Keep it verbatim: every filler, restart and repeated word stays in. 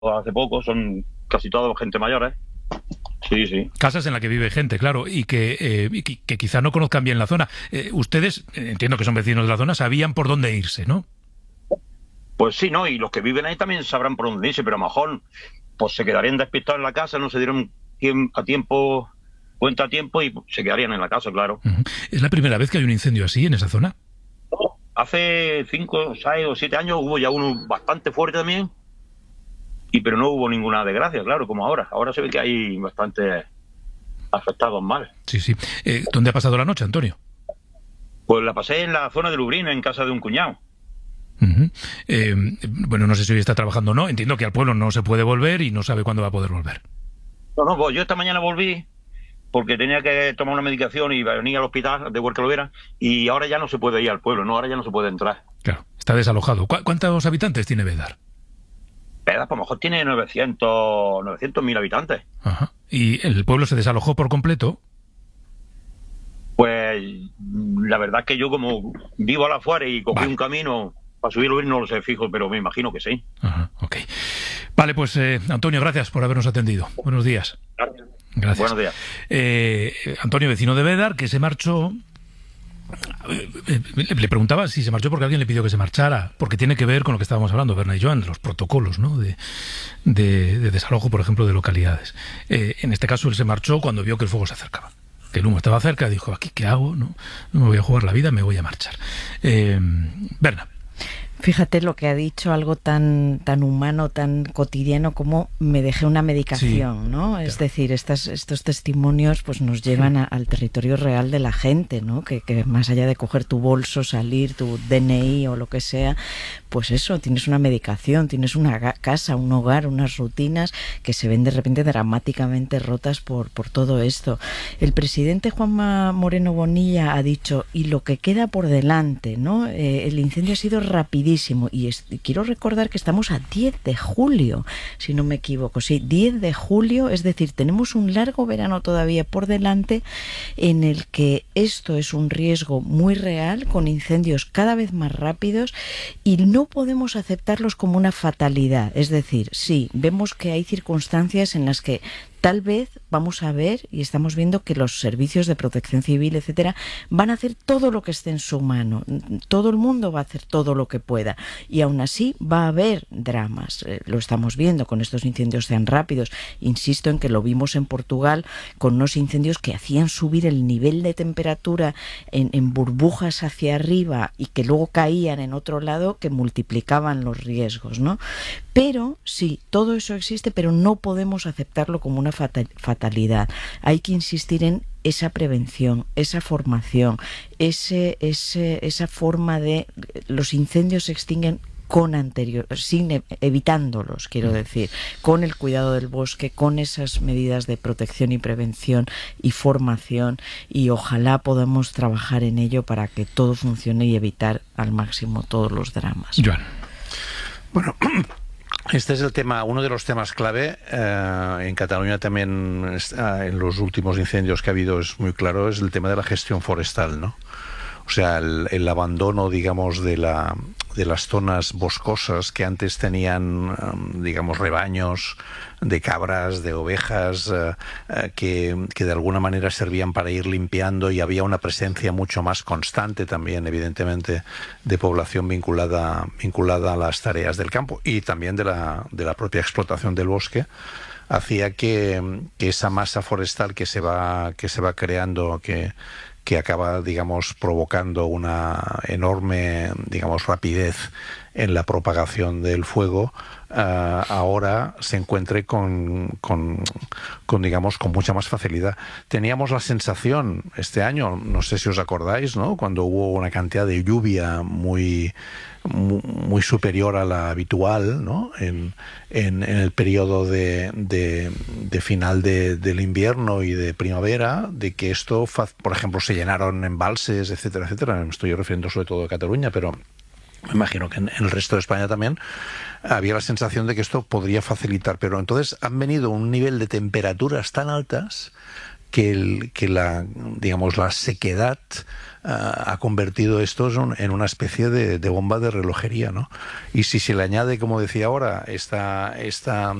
hace poco, son casi todos gente mayores. Sí, sí. Casas en las que vive gente, claro, y que, eh, y que, que quizá no conozcan bien la zona. Eh, ustedes, eh, entiendo que son vecinos de la zona, sabían por dónde irse, ¿no? Pues sí, ¿no? Y los que viven ahí también sabrán por dónde irse, pero a lo mejor pues se quedarían despistados en la casa, no se dieron tiemp- a tiempo, cuenta a tiempo y se quedarían en la casa, claro. Uh-huh. ¿Es la primera vez que hay un incendio así en esa zona? Hace cinco, seis o siete años hubo ya uno bastante fuerte también, y pero no hubo ninguna desgracia, claro, como ahora. Ahora se ve que hay bastantes afectados mal. Sí, sí. Eh, ¿Dónde ha pasado la noche, Antonio? Pues la pasé en la zona de Lubrina, en casa de un cuñado. Uh-huh. Eh, bueno, no sé si hoy está trabajando o no. Entiendo que al pueblo no se puede volver y no sabe cuándo va a poder volver. No, no, pues yo esta mañana volví porque tenía que tomar una medicación y venir al hospital de Huerca Lovera, y ahora ya no se puede ir al pueblo, no, ahora ya no se puede entrar. Claro, está desalojado. ¿Cu- ¿Cuántos habitantes tiene Bédar? Bédar, pues a lo mejor tiene novecientos mil habitantes. Ajá. ¿Y el pueblo se desalojó por completo? Pues la verdad es que yo, como vivo a la afuera y cogí Vale. un camino para subirlo, no lo sé fijo, pero me imagino que sí. Ajá, ok. Vale, pues eh, Antonio, gracias por habernos atendido. Buenos días. Gracias. Gracias. Buenos días. Eh, Antonio, vecino de Bédar, que se marchó. Eh, eh, Le preguntaba si se marchó porque alguien le pidió que se marchara, porque tiene que ver con lo que estábamos hablando, Berna y Joan, de los protocolos, ¿no? de, de, de desalojo, por ejemplo, de localidades. Eh, en este caso, él se marchó cuando vio que el fuego se acercaba, que el humo estaba cerca, dijo, ¿aquí qué hago? No, no me voy a jugar la vida, me voy a marchar. Eh, Berna. Fíjate lo que ha dicho, algo tan tan humano, tan cotidiano como me dejé una medicación, sí, ¿no? Es claro. decir, estas, estos testimonios pues nos llevan a, al territorio real de la gente, ¿no? Que, que más allá de coger tu bolso, salir, tu D N I o lo que sea, pues eso, tienes una medicación, tienes una casa, un hogar, unas rutinas que se ven de repente dramáticamente rotas por, por todo esto. El presidente Juanma Moreno Bonilla ha dicho, y lo que queda por delante, ¿no? Eh, el incendio ha sido rapidísimo. Y, es, y quiero recordar que estamos a diez de julio, si no me equivoco, sí, diez de julio, es decir, tenemos un largo verano todavía por delante en el que esto es un riesgo muy real, con incendios cada vez más rápidos, y no podemos aceptarlos como una fatalidad. Es decir, sí, vemos que hay circunstancias en las que tal vez vamos a ver, y estamos viendo que los servicios de protección civil, etcétera, van a hacer todo lo que esté en su mano. Todo el mundo va a hacer todo lo que pueda. Y aún así va a haber dramas. Eh, lo estamos viendo con estos incendios tan rápidos. Insisto en que lo vimos en Portugal con unos incendios que hacían subir el nivel de temperatura en, en burbujas hacia arriba y que luego caían en otro lado, que multiplicaban los riesgos, ¿no? Pero sí, todo eso existe, pero no podemos aceptarlo como una fatalidad. Hay que insistir en esa prevención, esa formación, ese, ese, esa forma de... Los incendios se extinguen con anterior, sin, evitándolos, quiero decir, con el cuidado del bosque, con esas medidas de protección y prevención y formación, y ojalá podamos trabajar en ello para que todo funcione y evitar al máximo todos los dramas. Joan. Bueno, este es el tema, uno de los temas clave. Eh, en Cataluña también, eh, en los últimos incendios que ha habido, es muy claro, es el tema de la gestión forestal, ¿no? O sea, el, el abandono, digamos, de la de las zonas boscosas que antes tenían, digamos, rebaños de cabras, de ovejas, eh, eh, que, que de alguna manera servían para ir limpiando, y había una presencia mucho más constante también, evidentemente, de población vinculada, vinculada a las tareas del campo y también de la, de la propia explotación del bosque, hacía que, que esa masa forestal que se va, que se va creando, que que acaba, digamos, provocando una enorme, digamos, rapidez en la propagación del fuego, uh, ahora se encuentre con, con, con, digamos, con mucha más facilidad. Teníamos la sensación este año, no sé si os acordáis, ¿no?, cuando hubo una cantidad de lluvia muy muy, muy superior a la habitual, ¿no?, en, en, en el periodo de, de, de final de, del invierno y de primavera, de que esto, por ejemplo, se llenaron embalses, etcétera, etcétera. Me estoy refiriendo sobre todo a Cataluña, pero me imagino que en, en el resto de España también había la sensación de que esto podría facilitar. Pero entonces han venido un nivel de temperaturas tan altas que, el, que la, digamos, la sequedad uh, ha convertido esto en una especie de, de bomba de relojería, ¿no? Y si se le añade, como decía ahora, esta, esta